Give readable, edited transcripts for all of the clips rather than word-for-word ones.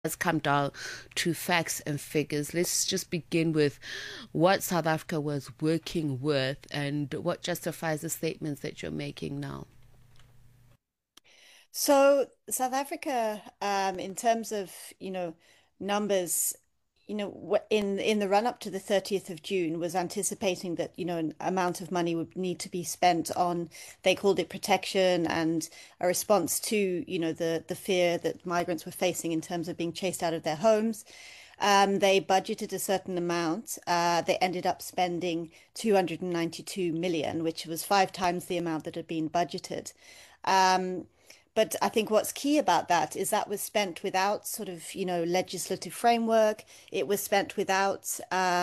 has come down to facts and figures. Let's just begin with what South Africa was working with and what justifies the statements that you're making now. So South Africa, in terms of, numbers, in the run up to the 30th of June was anticipating that, an amount of money would need to be spent on, they called it protection and a response to, the fear that migrants were facing in terms of being chased out of their homes. They budgeted a certain amount. They ended up spending 292 million, which was five times the amount that had been budgeted. Um, but I think what's key about that is that was spent without sort of, legislative framework. It was spent without,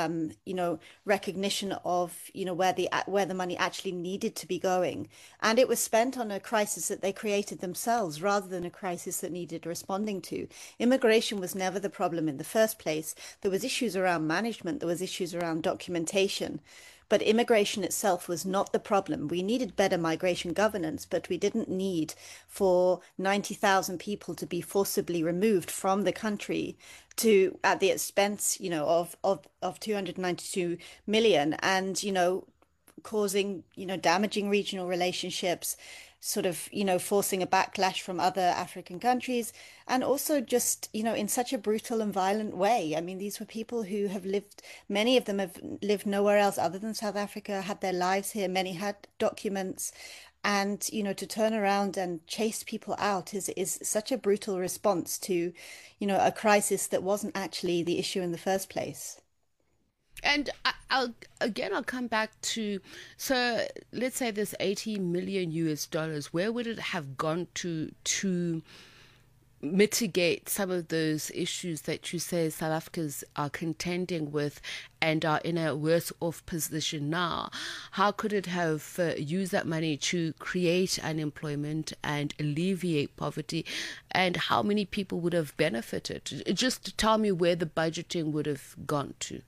recognition of, where the money actually needed to be going. And it was spent on a crisis that they created themselves rather than a crisis that needed responding to. Immigration was never the problem in the first place. There was issues around management. There was issues around documentation. But immigration itself was not the problem. We needed better migration governance, but we didn't need for 90,000 people to be forcibly removed from the country to at the expense, of 292 million and, causing, damaging regional relationships, sort of, forcing a backlash from other African countries, and also just, in such a brutal and violent way. I mean, these were people who have lived, many of them have lived nowhere else other than South Africa, had their lives here, many had documents. And, to turn around and chase people out is such a brutal response to, a crisis that wasn't actually the issue in the first place. And I'll come back to, so let's say this 80 million US dollars, where would it have gone to mitigate some of those issues that you say South Africans are contending with and are in a worse off position now? How could it have used that money to create unemployment and alleviate poverty? And how many people would have benefited? Just tell me where the budgeting would have gone to.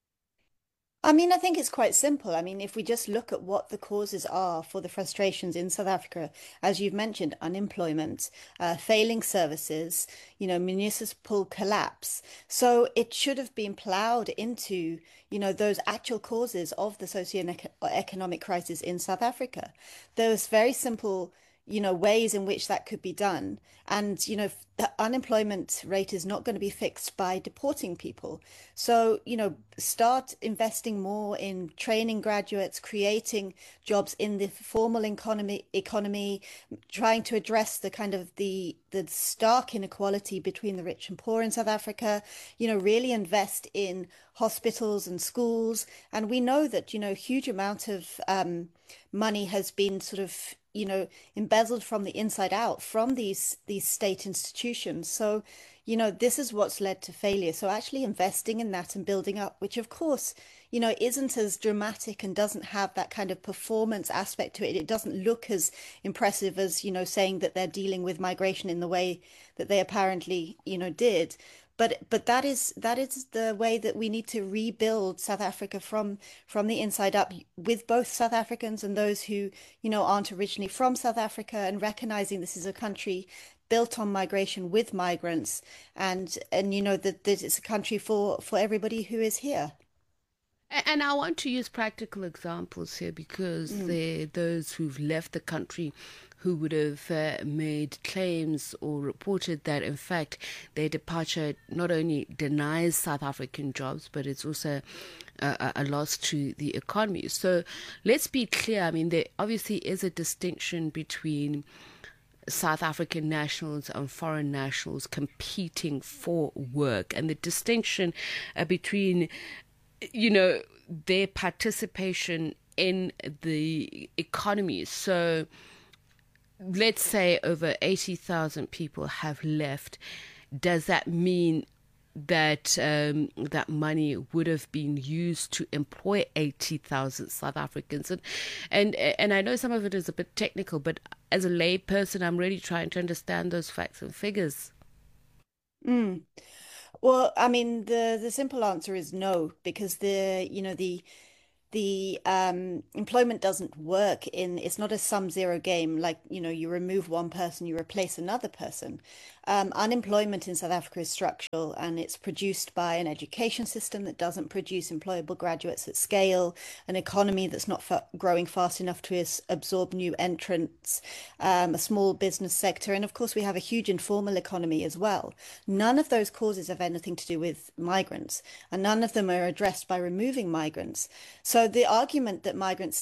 I mean, I think it's quite simple. I mean, if we just look at what the causes are for the frustrations in South Africa, as you've mentioned, unemployment, failing services, municipal collapse. So it should have been ploughed into, those actual causes of the socio-economic crisis in South Africa. There was very simple ways in which that could be done. And, the unemployment rate is not going to be fixed by deporting people. So, start investing more in training graduates, creating jobs in the formal economy, trying to address the kind of the stark inequality between the rich and poor in South Africa, really invest in hospitals and schools. And we know that, huge amount of money has been sort of embezzled from the inside out from these state institutions. So, this is what's led to failure. So actually investing in that and building up, which of course, isn't as dramatic and doesn't have that kind of performance aspect to it. It doesn't look as impressive as, saying that they're dealing with migration in the way that they apparently, did. But that is the way that we need to rebuild South Africa from the inside up with both South Africans and those who, aren't originally from South Africa, and recognizing this is a country built on migration with migrants, and that it's a country for everybody who is here. And I want to use practical examples here because Mm. there are those who've left the country who would have made claims or reported that, in fact, their departure not only denies South African jobs, but it's also a loss to the economy. So let's be clear. I mean, there obviously is a distinction between South African nationals and foreign nationals competing for work, and the distinction between their participation in the economy. So let's say over 80,000 people have left. Does that mean that that money would have been used to employ 80,000 South Africans? And I know some of it is a bit technical, but as a lay person, I'm really trying to understand those facts and figures. Mm. Well, I mean, the simple answer is no, because the the employment doesn't work it's not a sum zero game like, you remove one person, you replace another person. Unemployment in South Africa is structural and it's produced by an education system that doesn't produce employable graduates at scale, an economy that's not growing fast enough to absorb new entrants, a small business sector, and of course we have a huge informal economy as well. None of those causes have anything to do with migrants, and none of them are addressed by removing migrants. So the argument that migrants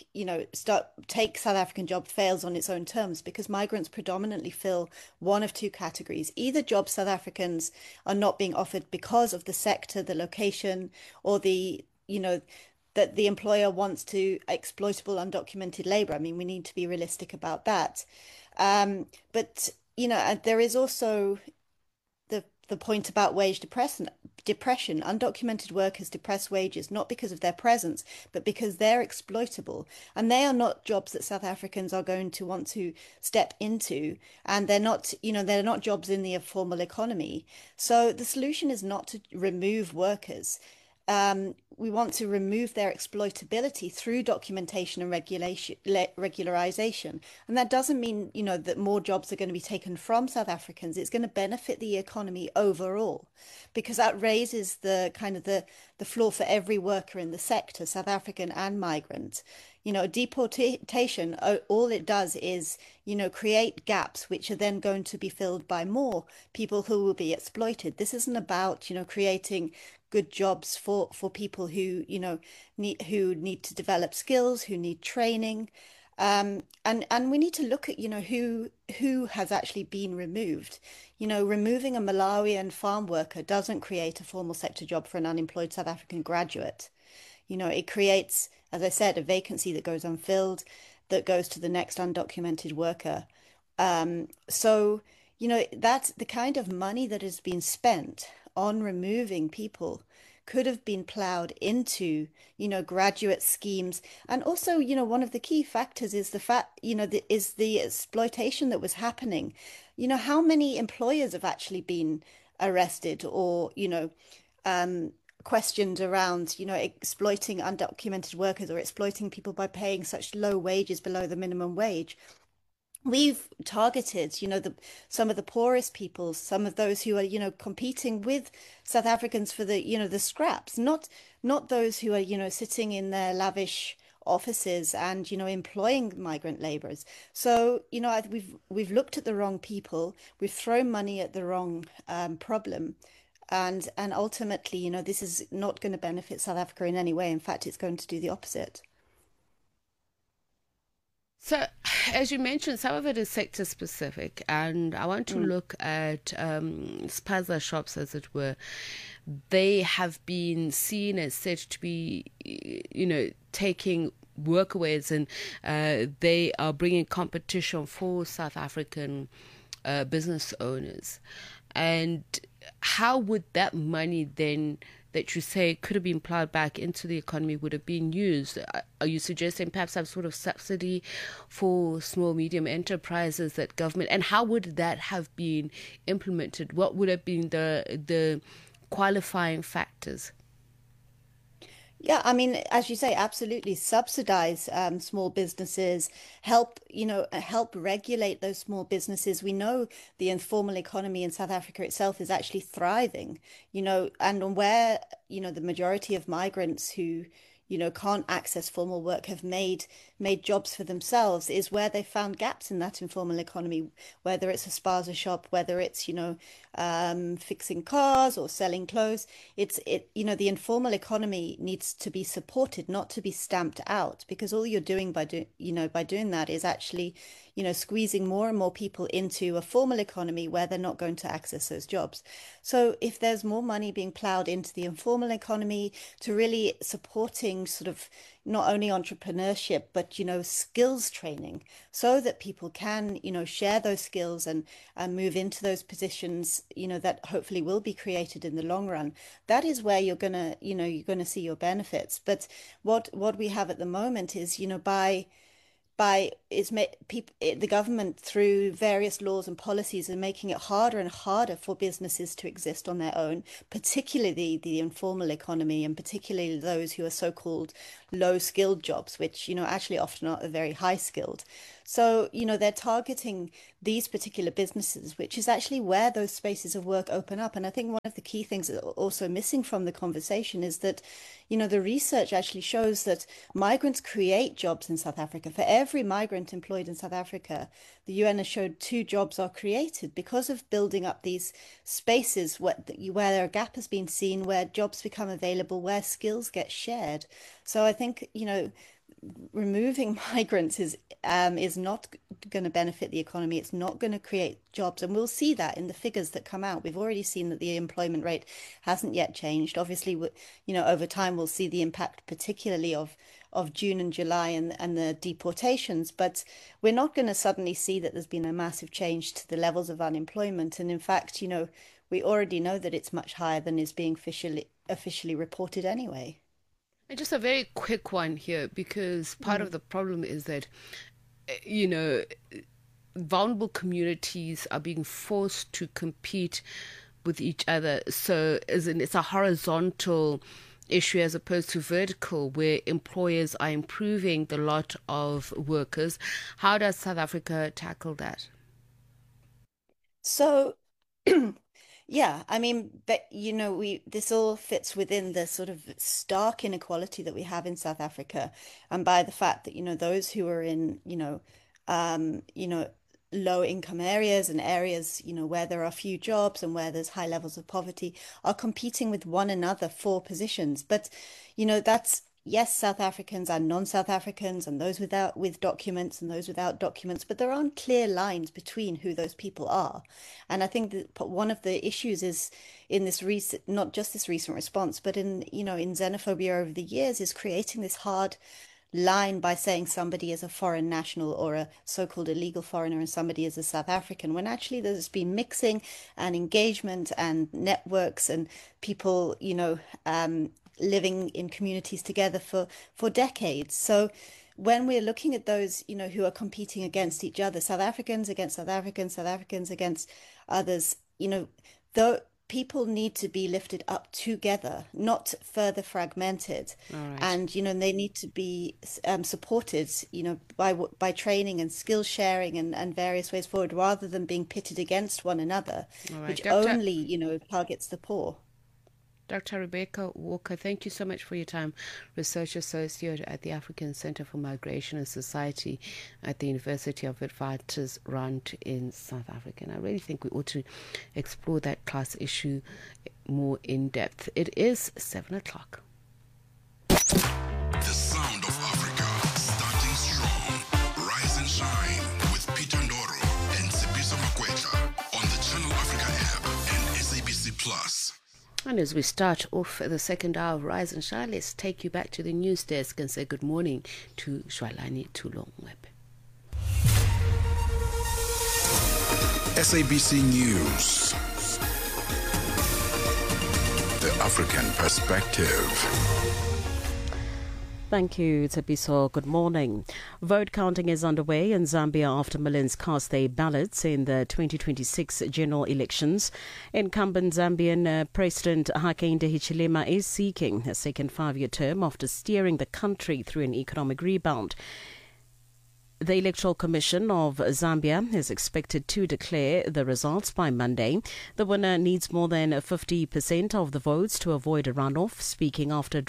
take South African job fails on its own terms because migrants predominantly fill one of two categories. Either jobs South Africans are not being offered because of the sector, the location, or that the employer wants to exploitable undocumented labor. I mean, we need to be realistic about that. But there is also the point about wage depression. Undocumented workers depress wages not because of their presence, but because they're exploitable. And they are not jobs that South Africans are going to want to step into. And they're not jobs in the informal economy. So the solution is not to remove workers. We want to remove their exploitability through documentation and regularization. And that doesn't mean, that more jobs are going to be taken from South Africans. It's going to benefit the economy overall because that raises the floor for every worker in the sector, South African and migrant. Deportation, all it does is, create gaps which are then going to be filled by more people who will be exploited. This isn't about, creating good jobs for people who need to develop skills, who need training, and we need to look at who has actually been removed. Removing a Malawian farm worker doesn't create a formal sector job for an unemployed South African graduate. It creates, as I said, a vacancy that goes unfilled, that goes to the next undocumented worker. So, that's the kind of money that has been spent on removing people could have been plowed into, graduate schemes. And also, one of the key factors is the fact, is the exploitation that was happening. How many employers have actually been arrested or, questioned around, exploiting undocumented workers or exploiting people by paying such low wages below the minimum wage? We've targeted, some of the poorest people, some of those who are, competing with South Africans for the scraps, not those who are, sitting in their lavish offices and, employing migrant laborers. So, we've looked at the wrong people, we've thrown money at the wrong problem. And ultimately, this is not going to benefit South Africa in any way. In fact, it's going to do the opposite. So, as you mentioned, some of it is sector specific, and I want to Mm. look at spaza shops, as it were. They have been seen as said to be, taking workaways, and they are bringing competition for South African business owners. And how would that money then that you say could have been plowed back into the economy would have been used? Are you suggesting perhaps some sort of subsidy for small, medium enterprises that government, and how would that have been implemented? What would have been the qualifying factors? Yeah, I mean, as you say, absolutely subsidize small businesses, help regulate those small businesses. We know the informal economy in South Africa itself is actually thriving, and where, the majority of migrants who, can't access formal work have made jobs for themselves is where they found gaps in that informal economy, whether it's a spaza shop, whether it's, fixing cars or selling clothes. The informal economy needs to be supported, not to be stamped out, because all you're doing by doing that is actually, squeezing more and more people into a formal economy where they're not going to access those jobs. So if there's more money being plowed into the informal economy to really supporting sort of not only entrepreneurship, but, skills training so that people can, share those skills and move into those positions, that hopefully will be created in the long run. That is where you're going to see your benefits. But what we have at the moment is, by by it's made people the government through various laws and policies are making it harder and harder for businesses to exist on their own, particularly the informal economy and particularly those who are so-called low-skilled jobs, which, actually often are very high-skilled. So, they're targeting these particular businesses, which is actually where those spaces of work open up. And I think one of the key things that are also missing from the conversation is that, the research actually shows that migrants create jobs in South Africa. For every migrant employed in South Africa, the UN has showed 2 jobs are created because of building up these spaces where a gap has been seen, where jobs become available, where skills get shared. So I think, removing migrants is not going to benefit the economy. It's not going to create jobs, and we'll see that in the figures that come out. We've already seen that the employment rate hasn't yet changed. Obviously, over time we'll see the impact, particularly of June and July and the deportations. But we're not going to suddenly see that there's been a massive change to the levels of unemployment. And in fact, we already know that it's much higher than is being officially reported anyway. And just a very quick one here, because part of the problem is that, you know, vulnerable communities are being forced to compete with each other. So it's a horizontal issue as opposed to vertical, where employers are improving the lot of workers. How does South Africa tackle that? So, yeah, I mean, but we this all fits within the sort of stark inequality that we have in South Africa, and by the fact that those who are in um, you know low income areas and areas where there are few jobs and where there's high levels of poverty are competing with one another for positions. But that's yes, South Africans and non-South Africans and those with documents and those without documents, but there aren't clear lines between who those people are. And I think that one of the issues is in this recent, not just this recent response, but in xenophobia over the years, is creating this hard line by saying somebody is a foreign national or a so-called illegal foreigner and somebody is a South African, when actually there's been mixing and engagement and networks and people, living in communities together for decades. So when we're looking at those, who are competing against each other, South Africans against South Africans, South Africans against others, though people need to be lifted up together, not further fragmented. All right. And, they need to be supported, by training and skill sharing and various ways forward, rather than being pitted against one another, All right. which only, targets the poor. Dr. Rebecca Walker, thank you so much for your time. Research Associate at the African Center for Migration and Society at the University of Witwatersrand in South Africa. And I really think we ought to explore that class issue more in depth. It is 7 o'clock. The sound of Africa, starting strong. Rise and shine with Peter Ndoro and Sipiso Makwetla on the Channel Africa app and SABC Plus. And as we start off the second hour of Rise and Shine, let's take you back to the news desk and say good morning to Shwalani Tulongweb. SABC News. The African Perspective. Thank you, Tsepiso. Good morning. Vote counting is underway in Zambia after millions cast their ballots in the 2026 general elections. Incumbent Zambian President Hakainde Hichilema is seeking a second 5-year term after steering the country through an economic rebound. The Electoral Commission of Zambia is expected to declare the results by Monday. The winner needs more than 50% of the votes to avoid a runoff, speaking after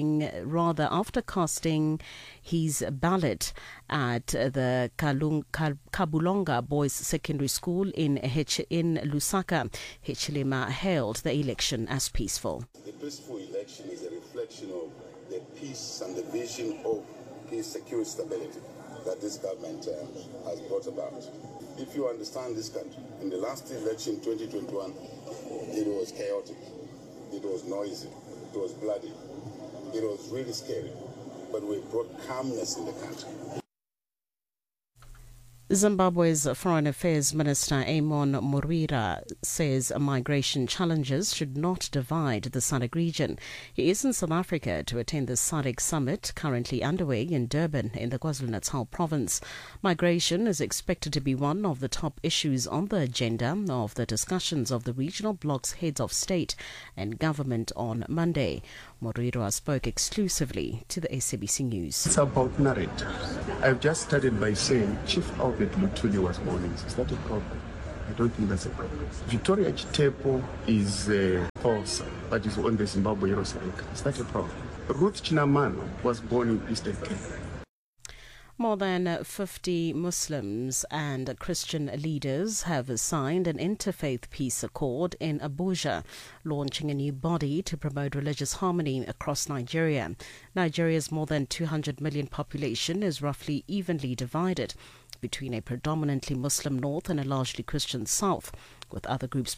casting his ballot at the Kabulonga Boys Secondary School in Lusaka. Hichilema hailed the election as peaceful. The peaceful election is a reflection of the peace and the vision of peace, security, stability that this government has brought about. If you understand this country, in the last election, 2021, it was chaotic, it was noisy, it was bloody, it was really scary, but we brought calmness in the country. Zimbabwe's Foreign Affairs Minister Amon Murwira says migration challenges should not divide the SADC region. He is in South Africa to attend the SADC summit currently underway in Durban in the KwaZulu-Natal province. Migration is expected to be one of the top issues on the agenda of the discussions of the regional bloc's heads of state and government on Monday. Murwira spoke exclusively to the SABC News. It's about narrative. I've just started by saying Chief Albert Luthuli was born in. Is that a problem? I don't think that's a problem. Victoria Chitepo is false, but is on the Zimbabwe Heroes Rank. Is that a problem? Ruth Chinamano was born in Eastern Cape. More than 50 Muslims and Christian leaders have signed an interfaith peace accord in Abuja, launching a new body to promote religious harmony across Nigeria. Nigeria's more than 200 million population is roughly evenly divided between a predominantly Muslim north and a largely Christian south, with other groups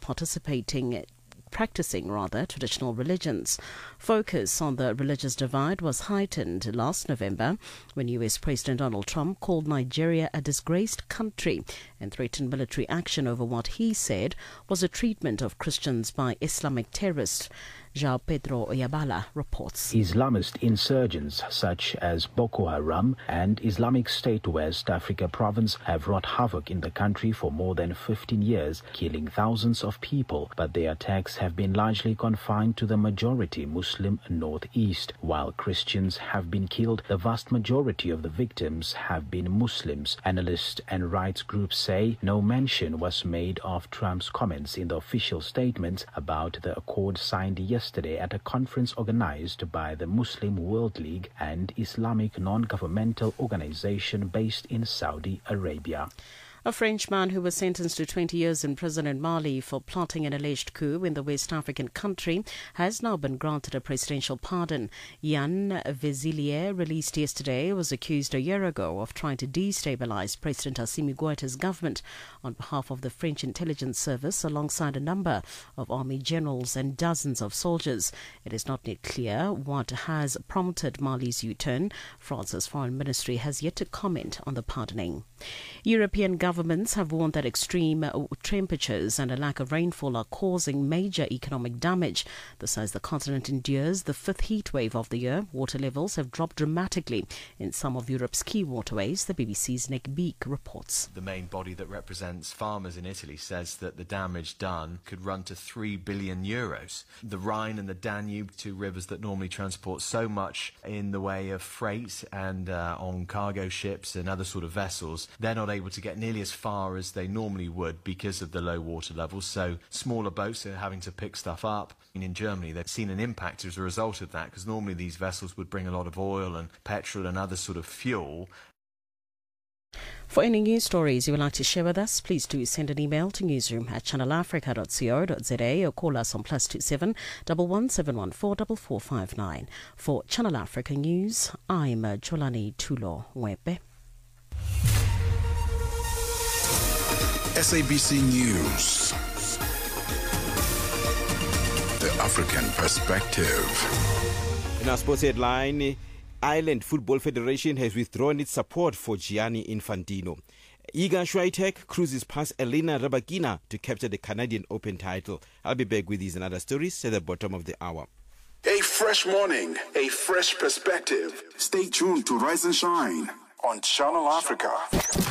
practicing traditional religions. Focus on the religious divide was heightened last November when US President Donald Trump called Nigeria a disgraced country and threatened military action over what he said was a treatment of Christians by Islamic terrorists. João Pedro Oyabala reports. Islamist insurgents such as Boko Haram and Islamic State West Africa province have wrought havoc in the country for more than 15 years, killing thousands of people, but their attacks have been largely confined to the majority Muslim northeast. While Christians have been killed, the vast majority of the victims have been Muslims. Analysts and rights groups say no mention was made of Trump's comments in the official statement about the accord signed yesterday at a conference organized by the Muslim World League and Islamic non-governmental organization based in Saudi Arabia. A Frenchman who was sentenced to 20 years in prison in Mali for plotting an alleged coup in the West African country has now been granted a presidential pardon. Yann Vezilier, released yesterday, was accused a year ago of trying to destabilize President Assimi Goïta's government on behalf of the French intelligence service alongside a number of army generals and dozens of soldiers. It is not yet clear what has prompted Mali's U-turn. France's foreign ministry has yet to comment on the pardoning. European governments have warned that extreme temperatures and a lack of rainfall are causing major economic damage. This as the continent endures the fifth heat wave of the year. Water levels have dropped dramatically in some of Europe's key waterways, the BBC's Nick Beek reports. The main body that represents farmers in Italy says that the damage done could run to €3 billion. The Rhine and the Danube, two rivers that normally transport so much in the way of freight and on cargo ships and other sort of vessels, they're not able to get nearly as far as they normally would because of the low water levels. So smaller boats are having to pick stuff up. In Germany, they've seen an impact as a result of that, because normally these vessels would bring a lot of oil and petrol and other sort of fuel. For any news stories you would like to share with us, please do send an email to newsroom@channelafrica.co.za or call us on +27 11714 4459. For Channel Africa News, I'm Jolani Tulo Wepe. SABC News. The African Perspective. In our sports headline, Ireland Football Federation has withdrawn its support for Gianni Infantino. Iga Swiatek cruises past Elena Rybakina to capture the Canadian Open title. I'll be back with these and other stories at the bottom of the hour. A fresh morning, a fresh perspective. Stay tuned to Rise and Shine on Channel Africa.